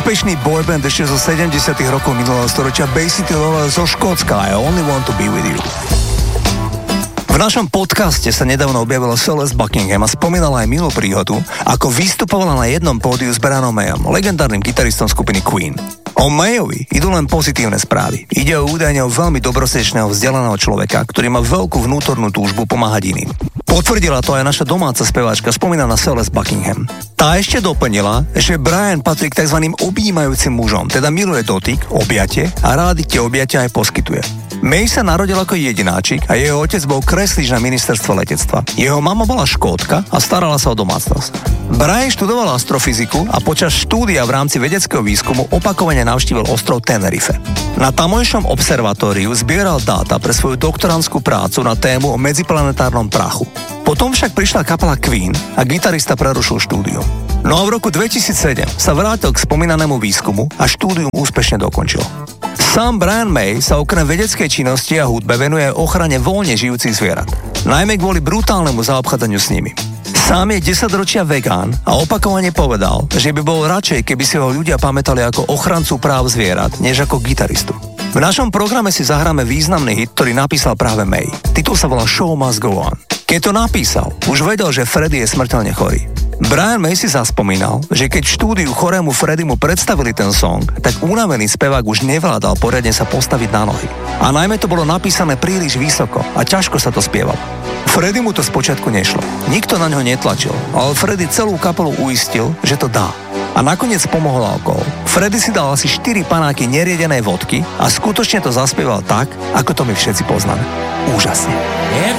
Úspešný boyband ešte zo 70. rokov minulého storočia Bay City Rollers zo Škótska I Only Want to Be With You. V našom podcaste sa nedávno objavilo Celeste Buckingham a spomínala aj milú príhodu, ako vystupovala na jednom pódiu s Brianom Mayom, legendárnym gitaristom skupiny Queen. O Mayovi idú len pozitívne správy. Ide o údajne o veľmi dobrosrdečného vzdelaného človeka, ktorý má veľkú vnútornú túžbu pomáhať iným. Potvrdila to aj naša domáca speváčka, spomínaná Celeste Buckingham. Tá ešte doplnila, že Brian patrí k tzv. Objímajúcim mužom, teda miluje dotyk, objate a rádi tie objatia aj poskytuje. May sa narodil ako jedináčik a jeho otec bol kreslíč na ministerstvo letectva. Jeho mama bola Škótka a starala sa o domácnosť. Brian študoval astrofyziku a počas štúdia v rámci vedeckého výskumu opakovane navštívil ostrov Tenerife. Na tamojšom observatóriu zbieral dáta pre svoju doktorandskú prácu na tému o medziplanetárnom prachu. Potom však prišla kapela Queen a gitarista prerušil štúdium. No a v roku 2007 sa vrátil k spomínanému výskumu a štúdium úspešne dokončil. Sám Brian May sa okrem vedeckej činnosti a hudbe venuje ochrane voľne žijúcich zvierat, najmä kvôli brutálnemu zaobchádzaniu s nimi. Sám je 10 ročia vegán a opakovane povedal, že by bol radšej, keby si ho ľudia pamätali ako ochrancu práv zvierat, než ako gitaristu. V našom programe si zahráme významný hit, ktorý napísal práve May. Titul sa volá Show Must Go On. Keď to napísal, už vedel, že Freddie je smrteľne chorý. Brian May si zaspomínal, že keď v štúdiu chorému Freddymu predstavili ten song, tak unavený spevák už nevládal poriadne sa postaviť na nohy. A najmä to bolo napísané príliš vysoko a ťažko sa to spievalo. Freddymu to spočiatku nešlo. Nikto na ňo netlačil, ale Freddy celú kapelu uistil, že to dá. A nakoniec pomohol alkohol. Freddy si dal asi 4 panáky neriedenej vodky a skutočne to zaspieval tak, ako to my všetci poznáme. Úžasne.